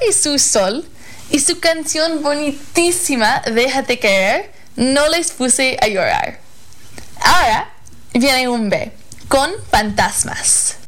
y su sol y su canción bonitísima Déjate querer no les puse a llorar. Ahora viene un B con fantasmas.